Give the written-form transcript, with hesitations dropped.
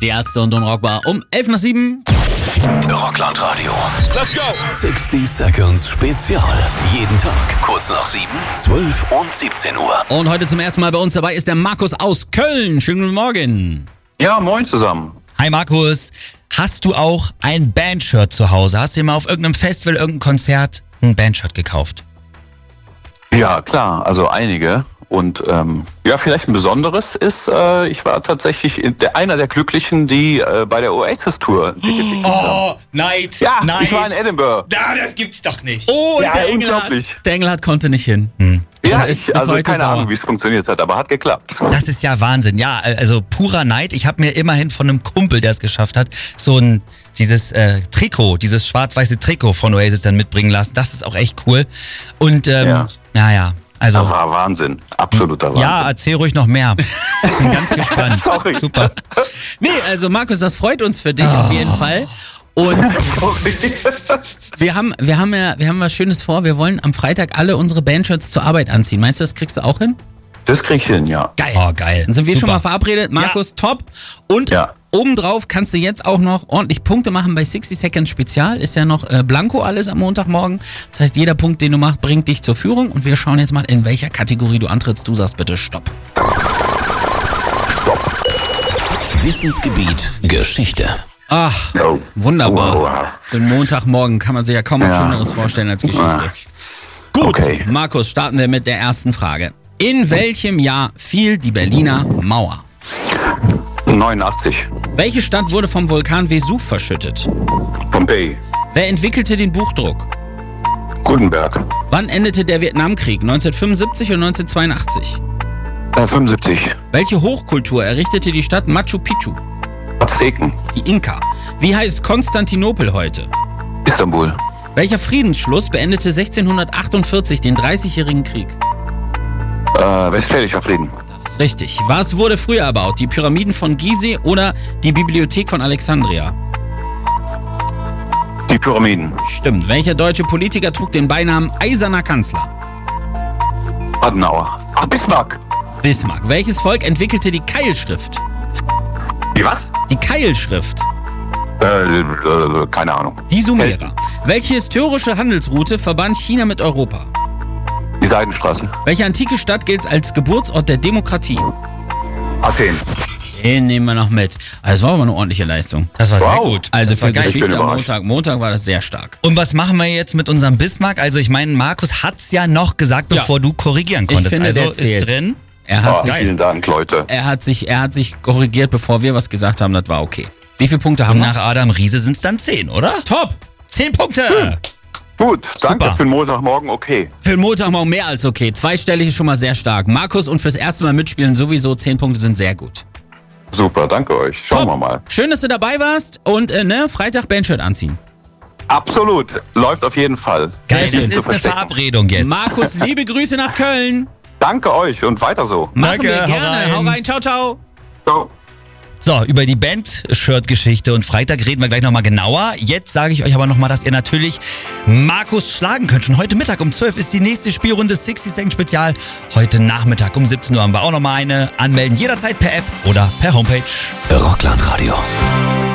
Die Ärzte und Unrockbar um 11:07. Rockland Radio. Let's go! 60 Seconds Spezial. Jeden Tag kurz nach 7, 12 und 17 Uhr. Und heute zum ersten Mal bei uns dabei ist der Markus aus Köln. Schönen guten Morgen. Ja, moin zusammen. Hi Markus, hast du auch ein Bandshirt zu Hause? Hast du dir mal auf irgendeinem Festival, irgendeinem Konzert ein Bandshirt gekauft? Ja, klar, also einige. Und ja, vielleicht ein besonderes ist, ich war tatsächlich einer der Glücklichen, die bei der Oasis-Tour Ticket gekriegt haben. Oh, Neid, Ja, Neid. ich war in Edinburgh. Ja, das gibt's doch nicht. Oh, und Ja, der unglaublich. Engelhardt konnte nicht hin. Ja, Er ist bis also heute keine sauer. Ahnung, wie es funktioniert hat, aber hat geklappt. Das ist ja Wahnsinn. Ja, also purer Neid. Ich habe mir immerhin von einem Kumpel, der es geschafft hat, so dieses Trikot, dieses schwarz-weiße Trikot von Oasis dann mitbringen lassen. Das ist auch echt cool. Und Ja. naja, also... Das war Wahnsinn, absoluter Wahnsinn. Ja, erzähl ruhig noch mehr. Bin ganz gespannt. Sorry. Super. Nee, also Markus, das freut uns für dich auf jeden Fall. Und wir haben was Schönes vor. Wir wollen am Freitag alle unsere Bandshirts zur Arbeit anziehen. Meinst du, das kriegst du auch hin? Das krieg ich hin, ja. Geil. Oh, geil. Dann sind wir Super. schon mal verabredet. Markus, top. Und Ja. obendrauf kannst du jetzt auch noch ordentlich Punkte machen bei 60 Seconds Spezial. Ist ja noch blanko alles am Montagmorgen. Das heißt, jeder Punkt, den du machst, bringt dich zur Führung. Und wir schauen jetzt mal, in welcher Kategorie du antrittst. Du sagst bitte Stopp. Wissensgebiet Geschichte. Ach, Oh. wunderbar. Wow. Für einen Montagmorgen kann man sich ja kaum was Schöneres vorstellen als Geschichte. Gut, Okay. Markus, starten wir mit der ersten Frage. In welchem Jahr fiel die Berliner Mauer? 89. Welche Stadt wurde vom Vulkan Vesuv verschüttet? Pompeii. Wer entwickelte den Buchdruck? Gutenberg. Wann endete der Vietnamkrieg? 1975 oder 1982? 75. Welche Hochkultur errichtete die Stadt Machu Picchu? Azteken. Die Inka. Wie heißt Konstantinopel heute? Istanbul. Welcher Friedensschluss beendete 1648 den 30-jährigen Krieg? Westfälischer Frieden. Das ist richtig. Was wurde früher erbaut? Die Pyramiden von Gizeh oder die Bibliothek von Alexandria? Die Pyramiden. Stimmt. Welcher deutsche Politiker trug den Beinamen Eiserner Kanzler? Adenauer. Ach, Bismarck. Bismarck. Welches Volk entwickelte die Keilschrift? Die was? Die Keilschrift. Keine Ahnung. Die Sumerer. Welche historische Handelsroute verband China mit Europa? Die Seidenstraße. Welche antike Stadt gilt als Geburtsort der Demokratie? Athen. Den nehmen wir noch mit. Also das war aber eine ordentliche Leistung. Das war sehr Wow. gut. Also das war für geil. Ich bin Geschichte am überrascht. Montag. Montag war das sehr stark. Und was machen wir jetzt mit unserem Bismarck? Also ich meine, Markus hat's ja noch gesagt, Ja. bevor du korrigieren Ich konntest. finde, also der zählt. ist drin. Er hat, sich, Vielen Dank, Leute. er hat sich korrigiert, bevor wir was gesagt haben. Das war okay. Wie viele Punkte haben Und wir? nach Adam Riese sind's dann 10, oder? Top! 10 Punkte! Gut, danke Super. für den Montagmorgen, okay. Für den Montagmorgen mehr als okay. Zweistellig ist schon mal sehr stark. Markus, und fürs erste Mal mitspielen sowieso 10 Punkte sind sehr gut. Super, danke euch. Schauen wir mal. Schön, dass du dabei warst und Freitag Bandshirt anziehen. Absolut, läuft auf jeden Fall. Geil, schön. das Zu ist eine verstecken. Verabredung jetzt. Markus, liebe Grüße nach Köln. Danke euch und weiter so. Machen Danke, wir hau gerne. rein. Hau rein. Ciao, ciao. Ciao. So, über die Band-Shirt-Geschichte und Freitag reden wir gleich nochmal genauer. Jetzt sage ich euch aber nochmal, dass ihr natürlich Markus schlagen könnt. Schon heute Mittag um 12 ist die nächste Spielrunde 60 Second Spezial. Heute Nachmittag um 17 Uhr haben wir auch nochmal eine. Anmelden jederzeit per App oder per Homepage. Rockland Radio.